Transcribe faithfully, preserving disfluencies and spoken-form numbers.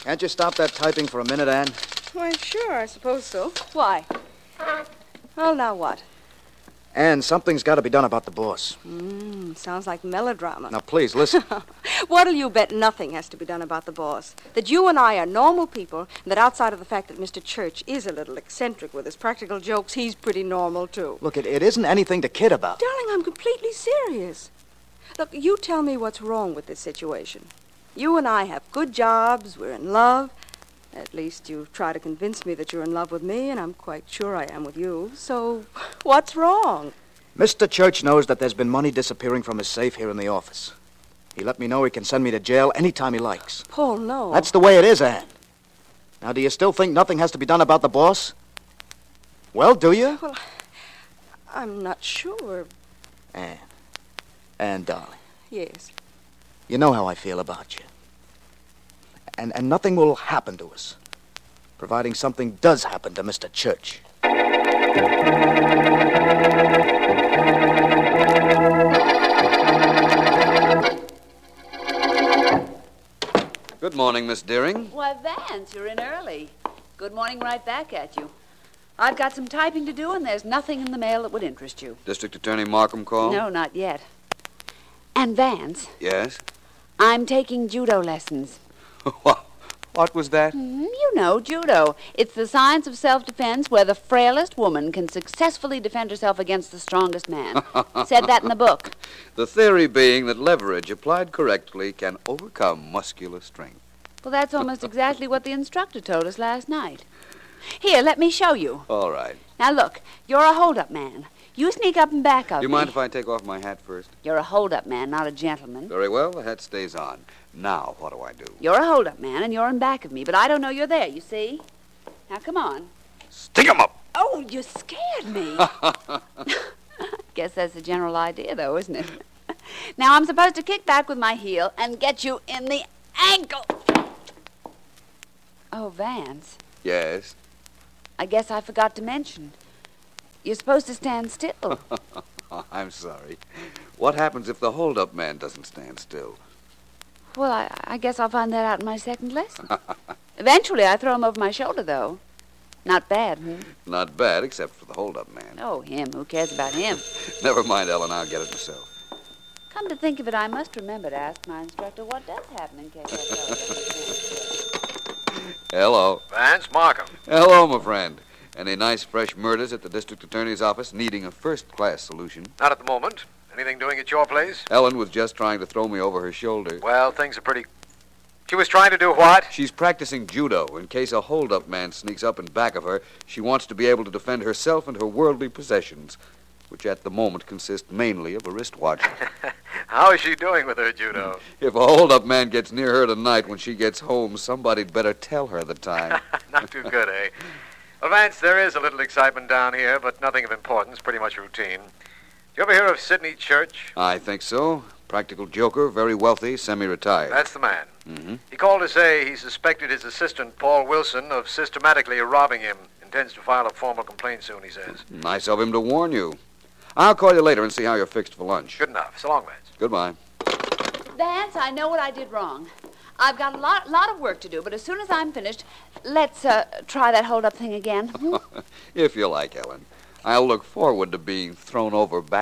Can't you stop that typing for a minute, Anne? Why, sure, I suppose so. Why? Well, now what? Anne, something's got to be done about the boss. Mm, sounds like melodrama. Now, please, listen. What'll you bet nothing has to be done about the boss? That you and I are normal people, and that outside of the fact that Mister Church is a little eccentric with his practical jokes, he's pretty normal, too. Look, it, it isn't anything to kid about. Darling, I'm completely serious. Look, you tell me what's wrong with this situation. You and I have good jobs, we're in love. At least you try to convince me that you're in love with me, and I'm quite sure I am with you. So, what's wrong? Mister Church knows that there's been money disappearing from his safe here in the office. He let me know he can send me to jail anytime he likes. Paul, no. That's the way it is, Anne. Now, do you still think nothing has to be done about the boss? Well, do you? Well, I'm not sure. Anne. Anne, darling. Yes. You know how I feel about you. And, and nothing will happen to us, providing something does happen to Mister Church. Good morning, Miss Deering. Why, Vance, you're in early. Good morning right back at you. I've got some typing to do, and there's nothing in the mail that would interest you. District Attorney Markham called? No, not yet. And Vance, Yes? I'm taking judo lessons. What? What was that? Mm, you know, judo. It's the science of self-defense where the frailest woman can successfully defend herself against the strongest man. Said that in the book. The theory being that leverage applied correctly can overcome muscular strength. Well, that's almost exactly what the instructor told us last night. Here, let me show you. All right. Now, look, you're a hold-up man. You sneak up and back of Do you me. mind if I take off my hat first? You're a hold-up man, not a gentleman. Very well, the hat stays on. Now, what do I do? You're a hold-up man, and you're in back of me, but I don't know you're there, you see? Now, come on. Stick 'em up! Oh, you scared me. Guess that's the general idea, though, isn't it? Now, I'm supposed to kick back with my heel and get you in the ankle. Oh, Vance, Yes? I guess I forgot to mention. You're supposed to stand still. I'm sorry. What happens if the hold-up man doesn't stand still? Well, I, I guess I'll find that out in my second lesson. Eventually, I throw him over my shoulder, though. Not bad, hmm? Not bad, except for the hold-up man. Oh, him. Who cares about him? Never mind, Ellen. I'll get it myself. Come to think of it, I must remember to ask my instructor what does happen in case that fellow doesn't stand still. Hello. Vance Markham. Hello, my friend. Any nice fresh murders at the district attorney's office needing a first-class solution? Not at the moment. Anything doing at your place? Ellen was just trying to throw me over her shoulder. Well, things are pretty... She was trying to do what? She's practicing judo. In case a hold-up man sneaks up in back of her, she wants to be able to defend herself and her worldly possessions, which at the moment consist mainly of a wristwatch. How is she doing with her judo? If a hold-up man gets near her tonight when she gets home, somebody'd better tell her the time. Not too good, eh? Well, Vance, there is a little excitement down here, but nothing of importance, pretty much routine. Do you ever hear of Sidney Church? I think so. Practical joker, very wealthy, semi-retired. That's the man. Mm-hmm. He called to say he suspected his assistant, Paul Wilson, of systematically robbing him. Intends to file a formal complaint soon, he says. Nice of him to warn you. I'll call you later and see how you're fixed for lunch. Good enough. So long, Vance. Goodbye. Vance, I know what I did wrong. I've got a lot, lot of work to do, but as soon as I'm finished, let's uh, try that hold-up thing again. Hmm? If you like, Ellen. I'll look forward to being thrown over back